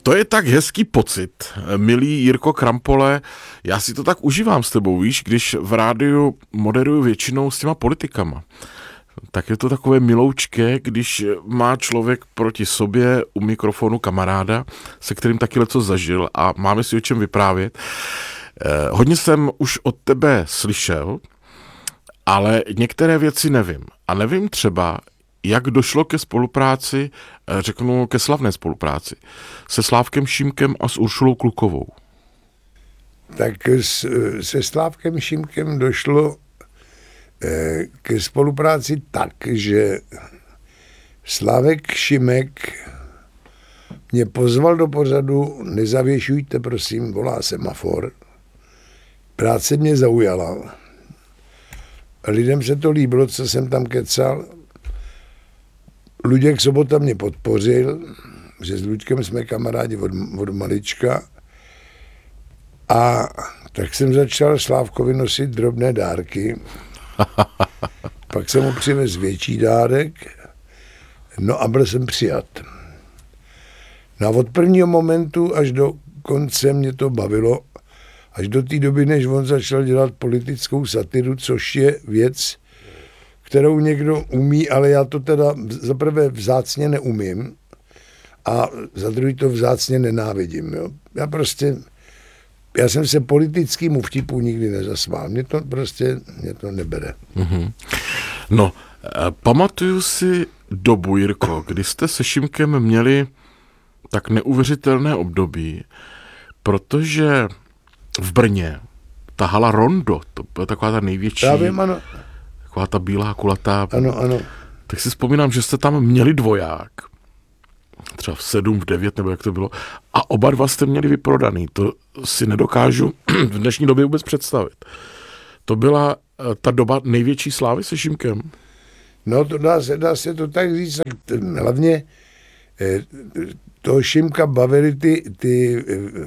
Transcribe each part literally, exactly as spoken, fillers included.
To je tak hezký pocit, milý Jirko Krampole, já si to tak užívám s tebou, víš, když v rádiu moderuju většinou s těma politikama. Tak je to takové miloučké, když má člověk proti sobě u mikrofonu kamaráda, se kterým taky leco zažil a máme si o čem vyprávět. Eh, hodně jsem už od tebe slyšel, ale některé věci nevím. A nevím třeba, jak došlo ke spolupráci, řeknu ke slavné spolupráci, se Slávkem Šimkem a s Uršulou Klukovou. Tak se Slávkem Šimkem došlo ke spolupráci tak, že Slávek Šimek mě pozval do pořadu Nezavěšujte, prosím, volá Semafor. Práce mě zaujala. Lidem se to líbilo, co jsem tam kecal. Luděk Sobota mě podpořil, že s Luďkem jsme kamarádi od, od malička. A tak jsem začal Slávkovi nosit drobné dárky. Pak jsem mu přivez větší dárek. No a byl jsem přijat. No a od prvního momentu až do konce mě to bavilo. Až do té doby, než on začal dělat politickou satiru, což je věc, kterou někdo umí, ale já to teda za prvé vzácně neumím a za druhý to vzácně nenávidím. Jo. Já prostě, já jsem se politickému vtipu nikdy nezasmál. Mě to prostě, mě to nebere. Mm-hmm. No, pamatuju si dobu, Jirko, kdy jste se Šimkem měli tak neuvěřitelné období, protože v Brně ta hala Rondo, to byla taková ta největší, já vím, ano. Taková ta bílá kulatá. Ano, ano. Tak si vzpomínám, že jste tam měli dvoják. Třeba v sedm, v devět, nebo jak to bylo. A oba dva jste měli vyprodaný. To si nedokážu v dnešní době vůbec představit. To byla ta doba největší slávy se Šimkem. No, to dá se, dá se to tak říct. Hlavně toho Šimka bavily ty, ty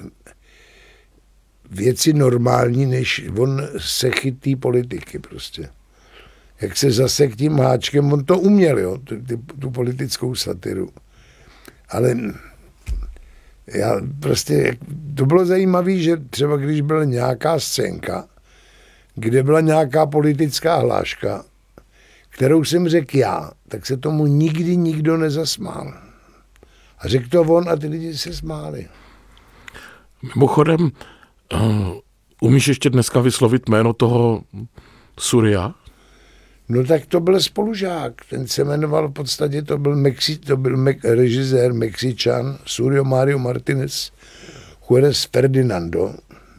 věci normální, než on se chytí politiky prostě. Jak se zase k tím háčkem, on to uměl, jo, tu, tu politickou satiru. Ale já prostě, to bylo zajímavé, že třeba když byla nějaká scénka, kde byla nějaká politická hláška, kterou jsem řekl já, tak se tomu nikdy nikdo nezasmál. A řekl to on a ty lidi se smáli. Mimochodem, uh, umíš ještě dneska vyslovit jméno toho Surya? No tak to byl spolužák, ten se jmenoval v podstatě, to byl, Mexi, to byl me, režisér Mexičan, Surio Mario Martinez Juárez Ferdinando.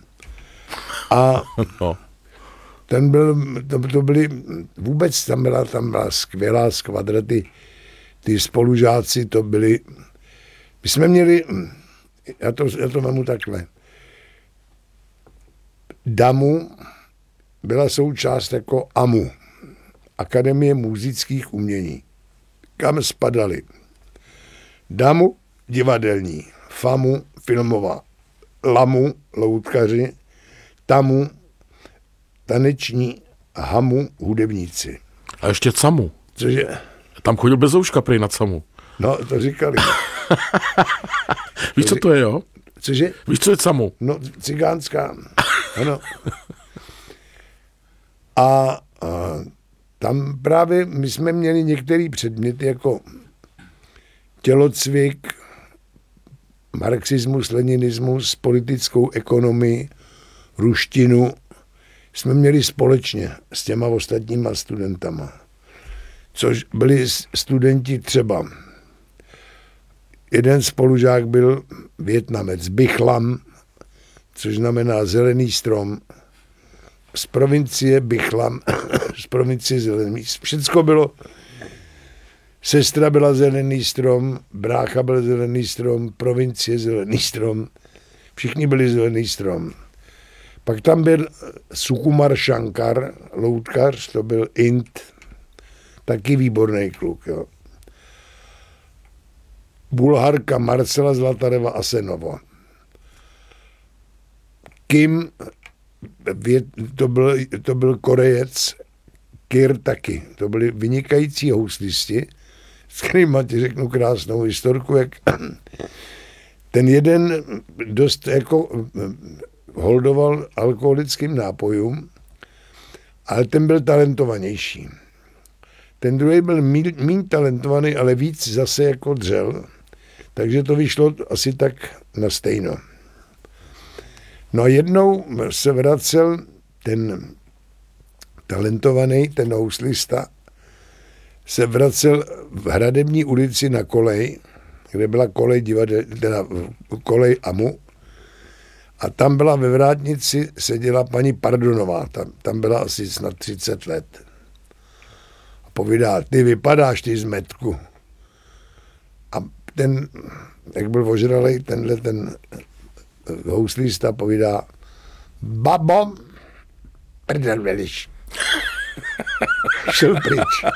A no. ten byl, to, to byly, vůbec tam byla, tam byla skvělá skvadra, ty, ty spolužáci, to byli, my jsme měli, já to, já to mám takhle, Damu byla součást jako AMU, Akademie múzických umění, kam spadali Damu divadelní, Famu filmová, Lamu loutkaři, Tamu taneční, Hamu hudebníci. A ještě Camu. Cože? Tam chodil Bezouška prej na Camu. No, to říkali. Víš, co to je, jo? Cože? Víš, co je Camu? No, cigánská. Ano. A, a tam právě my jsme měli některé předměty jako tělocvik, marxismus, leninismus, politickou ekonomii, ruštinu. Jsme měli společně s těma ostatníma studentama. Což byli studenti třeba. Jeden spolužák byl Vietnamec, Bichlam, což znamená zelený strom. Z provincie Bichlam, z provincie zelený. Všecko bylo, sestra byla zelený strom, brácha byl zelený strom, provincie zelený strom. Všichni byli zelený strom. Pak tam byl Sukumar Shankar, loutkař, to byl Int, taky výborný kluk, jo. Bulharka Marcela Zlatareva Asenova. Kim, to byl, to byl Korejec, Kir taky. To byli vynikající houslisti, s kterými ti řeknu krásnou historku, jak ten jeden dost jako holdoval alkoholickým nápojům, ale ten byl talentovanější. Ten druhý byl méně talentovaný, ale víc zase jako dřel, takže to vyšlo asi tak na stejno. No a jednou se vracel ten talentovaný, ten houslista, se vracel v Hradební ulici na kolej, kde byla kolej divadel, teda kolej Amu, a tam byla ve vrátnici, seděla paní Pardonová, tam, tam byla asi snad třicet let. A povídá, ty vypadáš, ty zmetku. A ten, jak byl ožralej, tenhle ten houslista povídá, babo, prdel veliš. Šel pryč.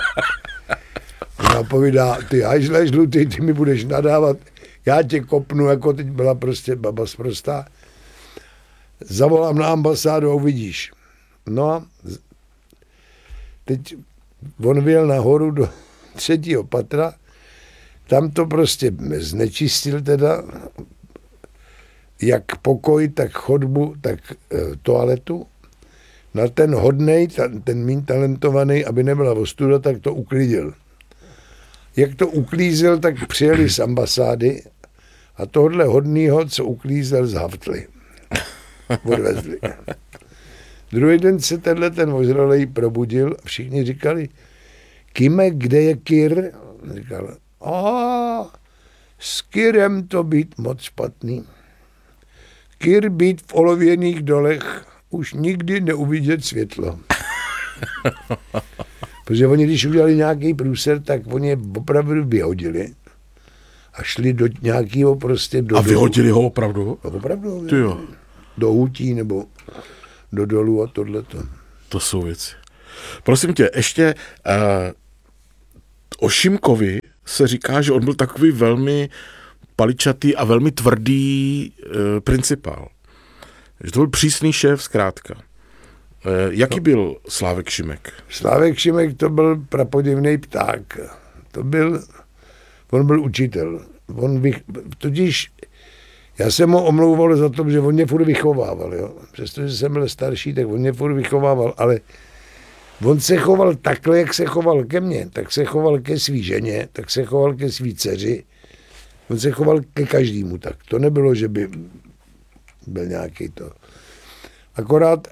A povídá, ty hajzle žlutý, ty mi budeš nadávat, já tě kopnu, jako teď byla prostě baba sprostá. Zavolám na ambasádu a uvidíš. No a teď on vyjel nahoru do třetího patra, tam to prostě znečistil teda, jak pokoj, tak chodbu, tak e, toaletu. Na ten hodnej, ten, ten míň talentovaný, aby nebyla ostuda, tak to uklidil. Jak to uklízel, tak přijeli z ambasády a tohle hodnýho, co uklízel, zhavtli. Odvezli. Druhý den se tenhle ten ozralej probudil a všichni říkali, Kime, kde je Kyr? Říkal, a s Kyrem to být moc špatný. Kyr být v olověných dolech, už nikdy neuvidět světlo. Protože oni, když udělali nějaký průser, tak oni je opravdu vyhodili a šli do nějakého prostě do A vyhodili dolů. ho opravdu? No, opravdu. Ty jo. Do hutí nebo do dolů a tohleto. To jsou věci. Prosím tě, ještě uh, o Šimkovi se říká, že on byl takový velmi paličatý a velmi tvrdý uh, principál. Že to byl přísný šéf zkrátka. Uh, jaký no. byl Slávek Šimek? Slávek Šimek to byl prapodivný pták. To byl, on byl učitel. On vych, totiž já jsem ho omlouval za to, že on mě furt vychovával. Jo? Přestože jsem byl starší, tak on mě furt vychovával, ale on se choval takhle, jak se choval ke mně, tak se choval ke svý ženě, tak se choval ke svý dceři. On se choval ke každému tak. To nebylo, že by byl nějaký to. Akorát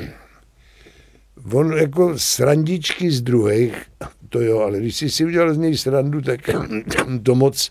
on jako srandičky z druhých, to jo, ale když jsi si udělal z něj srandu, tak to moc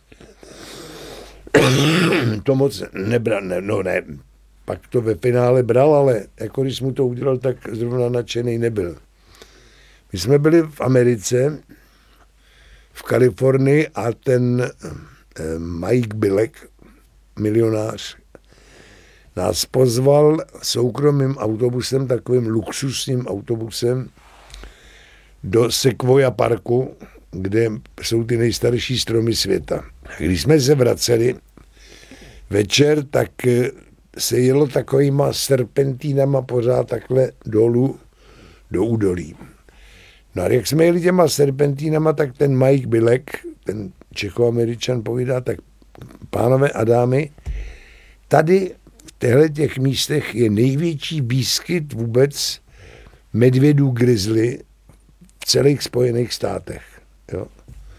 to moc nebral, ne, no ne, pak to ve finále bral, ale jako když mu to udělal, tak zrovna nadšený nebyl. My jsme byli v Americe, v Kalifornii a ten eh, Mike Bilek, milionář, nás pozval soukromým autobusem, takovým luxusním autobusem do Sequoia parku, kde jsou ty nejstarší stromy světa. Když jsme se vraceli večer, tak se jelo takovýma serpentínama pořád takhle dolů do údolí. No a jak jsme jeli těma serpentínama, tak ten Mike Bilek, ten Čechoameričan, povídá, tak pánové a dámy, tady v těchto těch místech je největší výskyt vůbec medvědů grizzly v celých Spojených státech. Jo.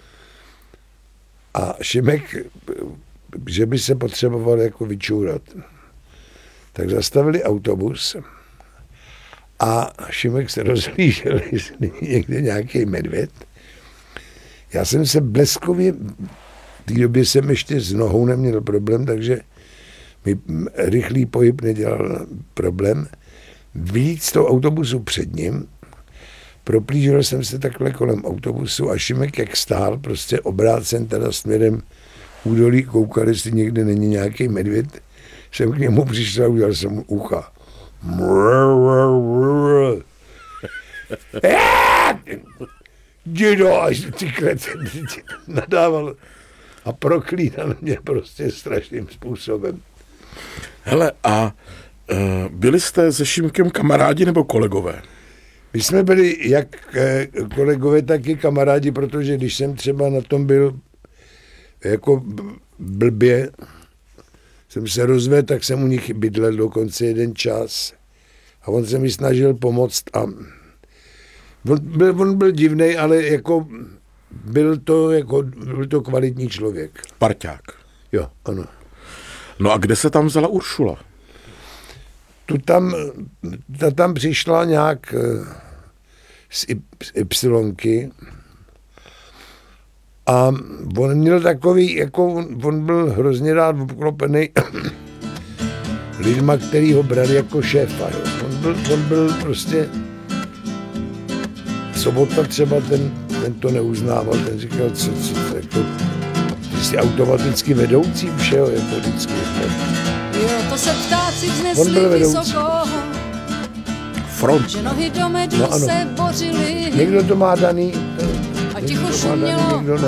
A Šimek, že by se potřeboval jako vyčůrat, tak zastavili autobus a Šimek se rozhlížel, jestli někde nějaký medvěd. Já jsem se bleskově, v té době jsem ještě s nohou neměl problém, takže mi rychlý pohyb nedělal problém. Vyjít z toho autobusu před ním, proplížil jsem se takhle kolem autobusu a Šimek, jak stál, prostě obrácen teda směrem údolí, koukal, jestli někde není nějaký medvěd, jsem k němu přišel a udělal jsem mu ucha. Dědo, až ty klece nadával a proklínal mě prostě strašným způsobem. Hele, a uh, byli jste se Šimkem kamarádi nebo kolegové? My jsme byli jak kolegové, tak i kamarádi, protože když jsem třeba na tom byl jako blbě, jsem se rozvedl, tak jsem u nich bydlel dokonce jeden čas. A on se mi snažil pomoct a on byl, on byl divnej, ale jako byl to, jako, byl to kvalitní člověk. Parťák. Jo, ano. No a kde se tam vzala Uršula? Tu tam, ta tam přišla nějak z Ypsilonky a on měl takový, jako on, on byl hrozně rád obklopený lidma, který ho brali jako šéfa. Jo. On, byl, on byl prostě Sobota třeba, ten, ten to neuznával, ten říkal, co, co, co jako, ty jsi automaticky vedoucí všeho, jako vždycky. Jo, to se ptáci vznesli vysoko, Front. že nohy do medu No ano. se bořily Někdo to má daný, a ticho někdo to má daný, šumělo někdo ne.